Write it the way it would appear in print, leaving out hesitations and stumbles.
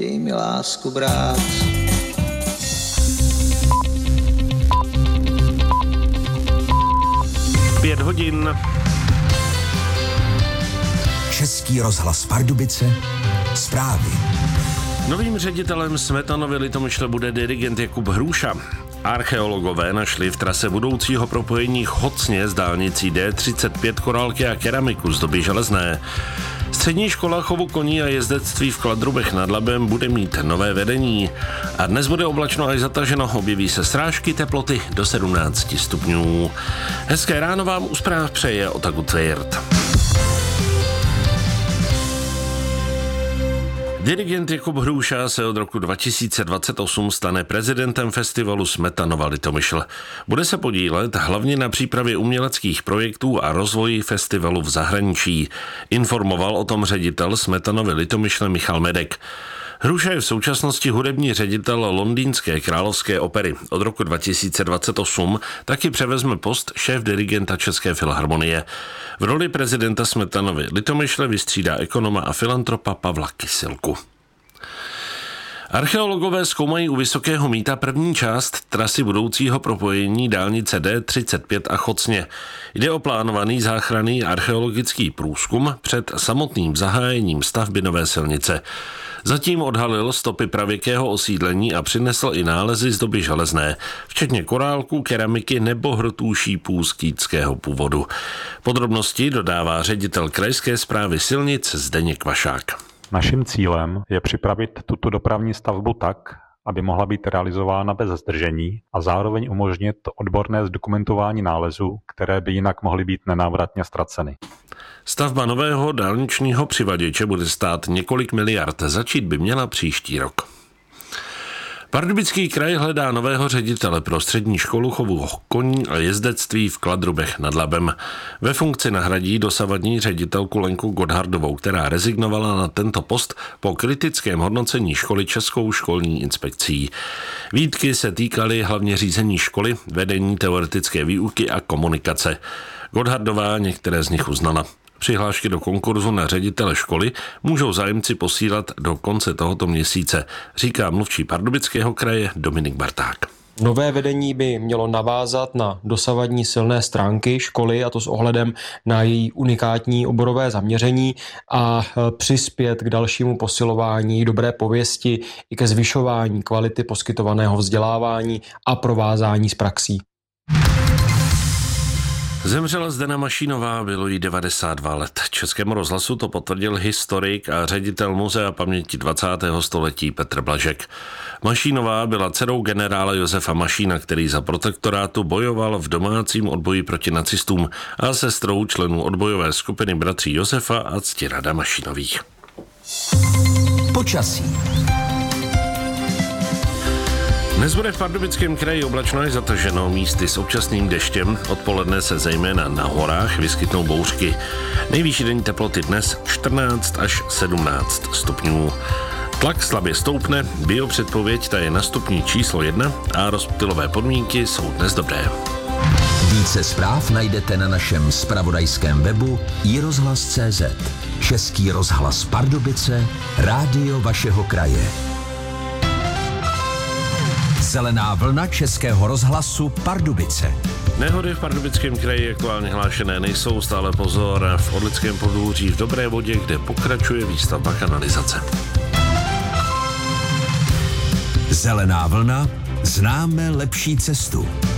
chtějí mi lásku brát. Pět hodin. Český rozhlas Pardubice, zprávy. Novým ředitelem Smetanovy Litomyšle bude dirigent Jakub Hrůša. Archeologové našli v trase budoucího propojení Chocně s dálnicí D35 korálky a keramiku z doby železné. Střední škola chovu koní a jezdectví v Kladrubech nad Labem bude mít nové vedení. A dnes bude oblačno až zataženo, objeví se srážky, teploty do 17 stupňů. Hezké ráno vám u zpráv přeje Otaku Tvěrt. Dirigent Jakub Hrůša se od roku 2028 stane prezidentem festivalu Smetanova Litomyšl. Bude se podílet hlavně na přípravě uměleckých projektů a rozvoji festivalu v zahraničí. Informoval o tom ředitel Smetanovy Litomyšle Michal Medek. Hrůša je v současnosti hudební ředitel Londýnské královské opery. Od roku 2028 taky převezme post šéf-dirigenta České filharmonie. V roli prezidenta Smetanovy Litomyšle vystřídá ekonoma a filantropa Pavla Kysilku. Archeologové zkoumají u Vysokého Mýta první část trasy budoucího propojení dálnice D35 a Chocně. Jde o plánovaný záchranný archeologický průzkum před samotným zahájením stavby nové silnice. Zatím odhalil stopy pravěkého osídlení a přinesl i nálezy z doby železné, včetně korálků, keramiky nebo hrtů šípů skýtského původu. Podrobnosti dodává ředitel krajské správy silnic Zdeněk Vašák. Naším cílem je připravit tuto dopravní stavbu tak, aby mohla být realizována bez zdržení a zároveň umožnit odborné zdokumentování nálezů, které by jinak mohly být nenávratně ztraceny. Stavba nového dálničního přivaděče bude stát několik miliard, začít by měla příští rok. Pardubický kraj hledá nového ředitele pro střední školu chovu koní a jezdectví v Kladrubech nad Labem. Ve funkci nahradí dosavadní ředitelku Lenku Godhardovou, která rezignovala na tento post po kritickém hodnocení školy Českou školní inspekcí. Výtky se týkaly hlavně řízení školy, vedení teoretické výuky a komunikace. Godhardová některé z nich uznala. Přihlášky do konkurzu na ředitele školy můžou zájemci posílat do konce tohoto měsíce, říká mluvčí Pardubického kraje Dominik Barták. Nové vedení by mělo navázat na dosavadní silné stránky školy, a to s ohledem na její unikátní oborové zaměření, a přispět k dalšímu posilování dobré pověsti i ke zvyšování kvality poskytovaného vzdělávání a provázání s praxí. Zemřela Zdena Mašínová, bylo jí 92 let. Českému rozhlasu to potvrdil historik a ředitel Muzea paměti 20. století Petr Blažek. Mašínová byla dcerou generála Josefa Mašína, který za protektorátu bojoval v domácím odboji proti nacistům, a sestrou členů odbojové skupiny bratří Josefa a Ctirada Mašínových. Počasí. Dnes bude v Pardubickém kraji oblačno až zataženo, místy s občasným deštěm. Odpoledne se zejména na horách vyskytnou bouřky. Nejvyšší denní teploty dnes 14 až 17 stupňů. Tlak slabě stoupne, biopředpověď ta je na stupni číslo 1 a rozptylové podmínky jsou dnes dobré. Více zpráv najdete na našem zpravodajském webu iRozhlas.cz. Český rozhlas Pardubice, rádio vašeho kraje. Zelená vlna Českého rozhlasu Pardubice. Nehody v Pardubickém kraji aktuálně hlášené nejsou, stále pozor v Orlickém podhůří v Dobré Vodě, kde pokračuje výstavba kanalizace. Zelená vlna, známe lepší cestu.